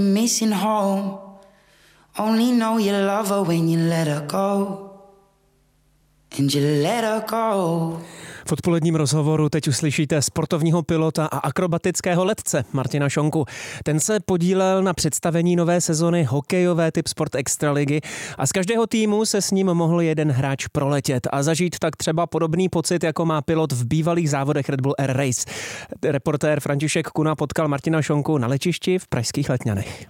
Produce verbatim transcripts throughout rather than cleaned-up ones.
Missing home. Only know you love her when you let her go. And you let her go. V odpoledním rozhovoru teď uslyšíte sportovního pilota a akrobatického letce Martina Šonku. Ten se podílel na představení nové sezony hokejové typ Sport Extraligy a z každého týmu se s ním mohl jeden hráč proletět a zažít tak třeba podobný pocit, jako má pilot v bývalých závodech Red Bull Air Race. Reportér František Kuna potkal Martina Šonku na letišti v pražských Letňanech.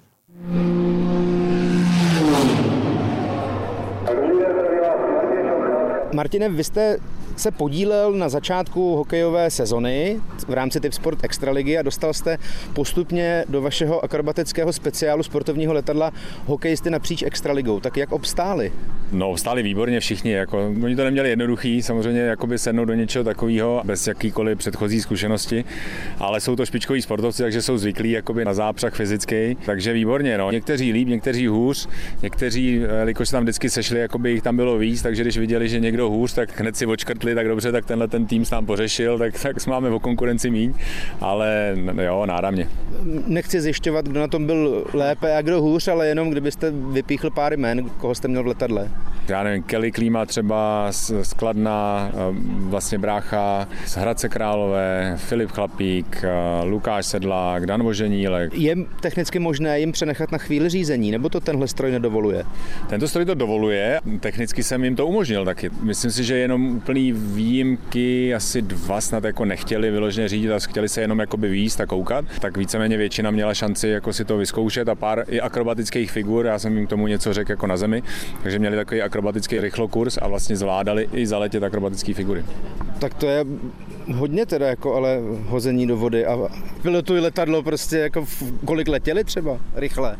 Martine, vy jste se podílel na začátku hokejové sezony v rámci typ Sport Extraligy a dostal jste postupně do vašeho akrobatického speciálu sportovního letadla hokejisty napříč Extraligou. Tak jak obstáli? No, obstáli výborně všichni. Jako, oni to neměli jednoduchý, samozřejmě jakoby sednout do něčeho takového bez jakýkoliv předchozí zkušenosti, ale jsou to špičkoví sportovci, takže jsou zvyklí jakoby na zápřah fyzický, takže výborně. No. Někteří líp, někteří hůř, někteří, jelikož se tam vždycky sešli, jakoby jich tam bylo víc, takže když viděli, že někdo hůř, tak hned si odškrtli, tak dobře, tak tenhle ten tým s nám pořešil, tak, tak máme o konkurenci míň, ale jo, náramně. Nechci zjišťovat, kdo na tom byl lépe a kdo hůř, ale jenom kdybyste vypíchl pár jmen, koho jste měl v letadle. Já nevím, Kelly Klíma třeba z Kladna, vlastně brácha z Hradce Králové, Filip Chlapík, Lukáš Sedlák, Dan Voženílek. Je technicky možné jim přenechat na chvíli řízení, nebo to tenhle stroj nedovoluje? Tento stroj to dovoluje, technicky jsem jim to umožnil taky. Myslím si, že jenom úplný výjimky, asi dva snad jako nechtěli vyloženě řídit a chtěli se jenom jakoby výjist a koukat, tak víceméně většina měla šanci jako si to vyzkoušet a pár i akrobatických figur, já jsem jim k tomu něco řekl jako na zemi, takže měli takový akrobatický rychlokurs a vlastně zvládali i zaletět akrobatické figury. Tak to je hodně teda jako ale hození do vody a pilotuj letadlo prostě jako kolik letěli třeba rychle?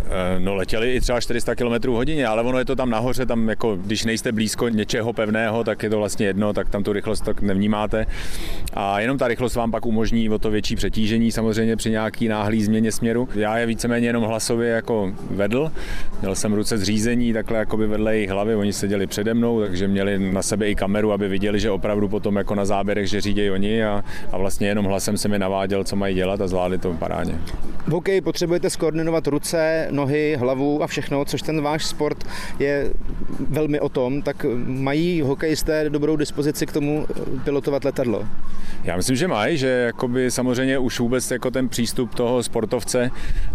No letěli i třeba čtyři sta kilometrů hodině, ale ono je to tam nahoře, tam jako když nejste blízko něčeho pevného, tak je to vlastně jedno, tak tam tu rychlost tak nevnímáte. A jenom ta rychlost vám pak umožní o to větší přetížení samozřejmě při nějaký náhlý změně směru. Já je víceméně jenom hlasově jako vedl, měl jsem ruce zřízení takhle jakoby vedle jejich hlavy, oni seděli přede mnou, takže měli na sebe i kameru, aby viděli, že opravdu potom jako na záběrech, že řídí oni a, a vlastně jenom hlasem se mi naváděl, co mají dělat a zvládli to parádně. V hokeji potřebujete skoordinovat ruce, nohy, hlavu a všechno, což ten váš sport je velmi o tom, tak mají hokejisté dobrou dispozici k tomu pilotovat letadlo? Já myslím, že mají, že jakoby samozřejmě už vůbec jako ten přístup toho sportovce,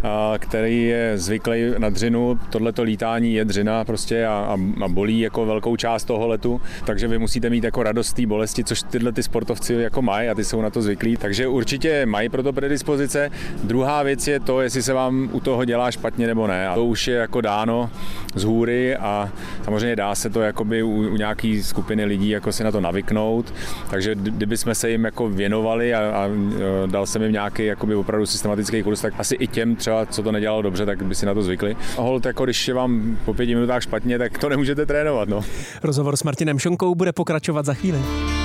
který je zvyklý na dřinu, tohleto lítání je dřina prostě a, a bolí jako velkou část toho letu, takže vy musíte mít jako radost té bolesti, což tyhle ty sportovci jako mají a ty jsou na to zvyklí, takže určitě mají pro to predispozice. Druhá věc je to, jestli se vám u toho dělá špatně nebo ne. A to už je jako dáno z hůry a samozřejmě dá se to jakoby u, u nějaký skupiny lidí jako si na to navyknout, takže kdyby jsme se jim jako věnovali a, a dal jsem jim nějaký jakoby opravdu systematický kurz, tak asi i těm třeba, co to nedělalo dobře, tak by si na to zvykli. A holt, jako když je vám po pěti minutách špatně, tak to nemůžete trénovat. No. Rozhovor s Martinem Šonkou bude pokračovat za chvíli.